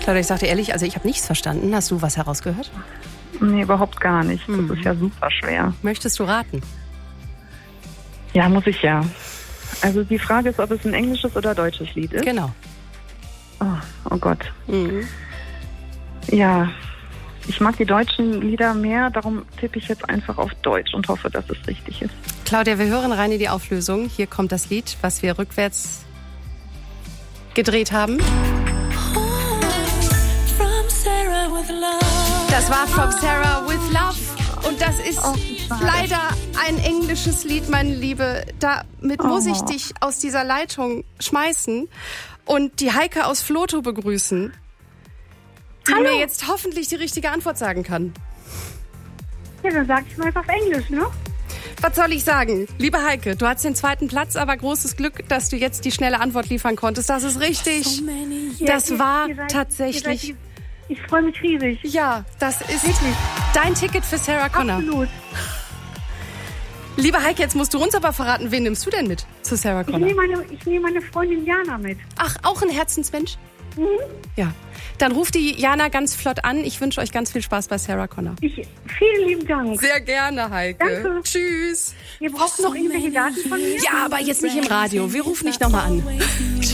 Claudia, ich sag dir ehrlich, also ich habe nichts verstanden. Hast du was herausgehört? Nee, überhaupt gar nicht. Das ist ja super schwer. Möchtest du raten? Ja, muss ich ja. Also die Frage ist, ob es ein englisches oder deutsches Lied ist. Genau. Oh Gott. Ja, ich mag die deutschen Lieder mehr, darum tippe ich jetzt einfach auf Deutsch und hoffe, dass es richtig ist. Claudia, wir hören rein in die Auflösung. Hier kommt das Lied, was wir rückwärts gedreht haben. Das war From Sarah with Love. Und das ist leider ein englisches Lied, meine Liebe. Damit muss ich dich aus dieser Leitung schmeißen und die Heike aus Vlotho begrüßen, die mir jetzt hoffentlich die richtige Antwort sagen kann. Ja, dann sag ich mal auf Englisch, ne? Was soll ich sagen? Liebe Heike, du hattest den 2. Platz, aber großes Glück, dass du jetzt die schnelle Antwort liefern konntest. Das ist richtig. Das war tatsächlich... Ich freue mich riesig. Ja, das ist dein Ticket für Sarah Connor. Absolut. Liebe Heike, jetzt musst du uns aber verraten, wen nimmst du denn mit zu Sarah Connor? Ich nehme meine Freundin Jana mit. Ach, auch ein Herzensmensch? Ja. Dann ruft die Jana ganz flott an. Ich wünsche euch ganz viel Spaß bei Sarah Connor. Vielen lieben Dank. Sehr gerne, Heike. Danke. Tschüss. Ihr braucht noch irgendwelche Daten von mir? Ja, aber jetzt nicht im Radio. Wir rufen dich nochmal an. Tschüss.